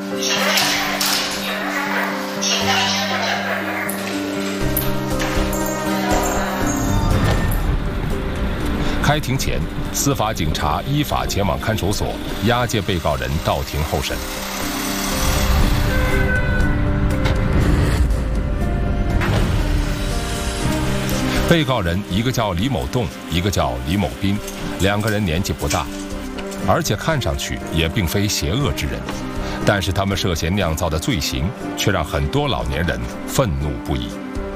开庭前，司法警察依法前往看守所押解被告人到庭候审。被告人一个叫李某栋，一个叫李某斌，两个人年纪不大，而且看上去也并非邪恶之人，但是他们涉嫌酿造的罪行却让很多老年人愤怒不已。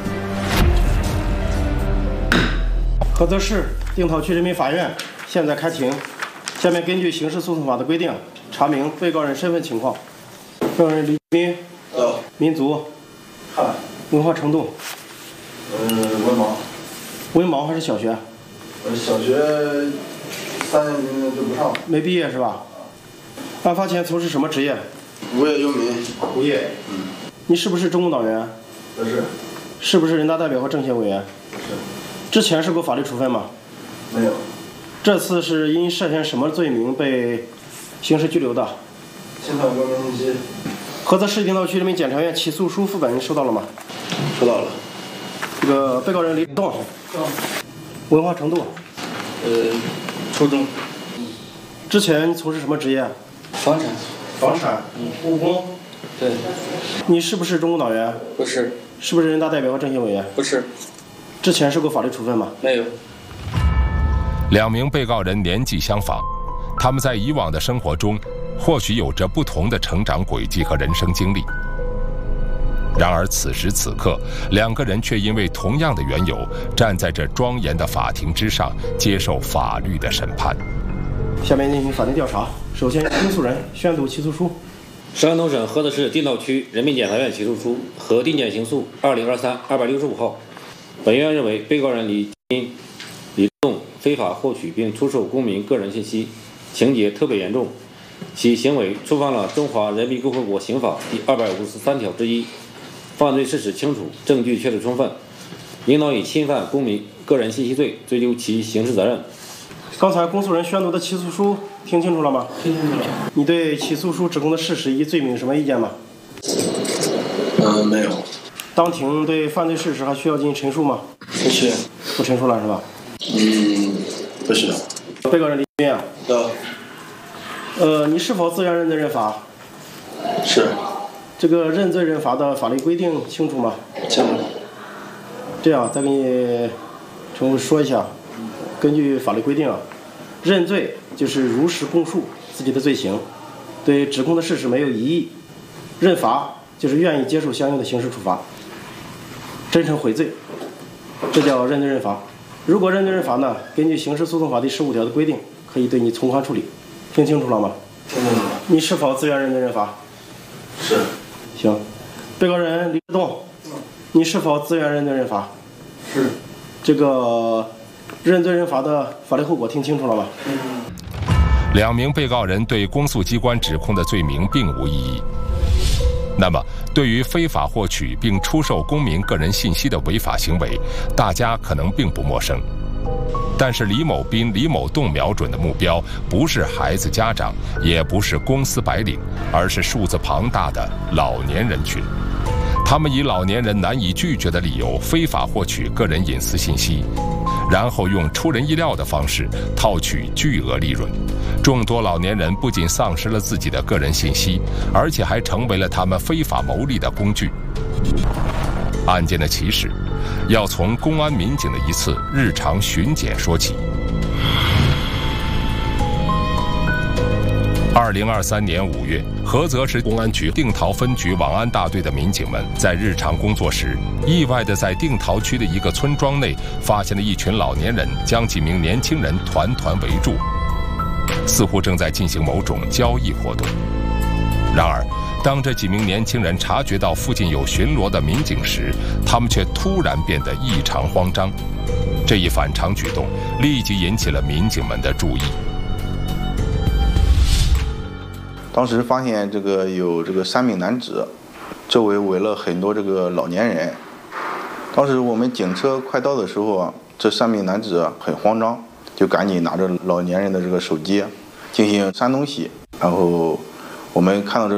菏泽市定陶区人民法院现在开庭，下面根据刑事诉讼法的规定，查明被告人身份情况。被告人李斌，民族，汉，文化程度， 文盲。 文盲还是小学？ 小学3年级就不上了。 没毕业是吧？案发前从事什么职业？ 无业游民。 无业。你是不是中共党员？ 不是。 是不是人大代表和政协委员？ 不是。 之前受过法律处分吗？ 没有。 这次是因涉嫌什么罪名被刑事拘留的？ 侵犯个人信息。 菏泽市定陶区人民检察院起诉书副本收到了吗？ 收到了。 这个被告人李栋，文化程度， 初中。 之前从事什么职业？ 房产。 房产。务工。 对。 你是不是中共党员？ 不是。 是不是人大代表和政协委员？ 不是。 之前受过法律处分吗？ 没有。 两名被告人年纪相仿，他们在以往的生活中或许有着不同的成长轨迹和人生经历。然而此时此刻，两个人却因为同样的缘由，站在这庄严的法庭之上，接受法律的审判。 下面进行法定调查。首先，公诉人宣读起诉书。 山东省菏泽市定陶区人民检察院起诉书核定件刑诉2023-265号。本院认为，被告人李栋非法获取并出售公民个人信息，情节特别严重，其行为触犯了《中华人民共和国刑法》第253条之一，犯罪事实清楚，证据确凿充分，应当以侵犯公民个人信息罪追究其刑事责任。 刚才公诉人宣读的起诉书听清楚了吗？ 听清楚了。 你对起诉书指控的事实以及罪名有什么意见吗？ 没有。 当庭对犯罪事实还需要进行陈述吗？ 不需要。 不陈述了是吧？ 不是。 被告人李斌啊。你是否自愿认罪认罚？ 是。 这个认罪认罚的法律规定清楚吗？ 清楚。 这样再给你重复说一下，根据法律规定啊，认罪就是如实供述自己的罪行，对指控的事实没有疑义；认罚就是愿意接受相应的刑事处罚，真诚悔罪，这叫认罪认罚。如果认罪认罚呢，根据刑事诉讼法第15条的规定，可以对你从宽处理。听清楚了吗？ 听清楚了。 你是否自愿认罪认罚？ 是。 行。被告人李栋，你是否自愿认罪认罚？ 是。 这个认罪认罚的法律后果听清楚了吗？ 两名被告人对公诉机关指控的罪名并无异议。那么，对于非法获取并出售公民个人信息的违法行为，大家可能并不陌生。但是李某斌、李某栋瞄准的目标不是孩子家长，也不是公司白领，而是数字庞大的老年人群。他们以老年人难以拒绝的理由非法获取个人隐私信息，然后用出人意料的方式套取巨额利润。众多老年人不仅丧失了自己的个人信息，而且还成为了他们非法牟利的工具。案件的起始要从公安民警的一次日常巡检说起。2023年5月，菏泽市公安局定陶分局网安大队的民警们在日常工作时，意外地在定陶区的一个村庄内发现了一群老年人将几名年轻人团团围住，似乎正在进行某种交易活动。然而，当这几名年轻人察觉到附近有巡逻的民警时，他们却突然变得异常慌张。这一反常举动立即引起了民警们的注意。 当时发现有3名男子，周围围了很多老年人。当时我们警车快到的时候啊，这3名男子很慌张，就赶紧拿着老年人的手机进行删东西。然后我们看到这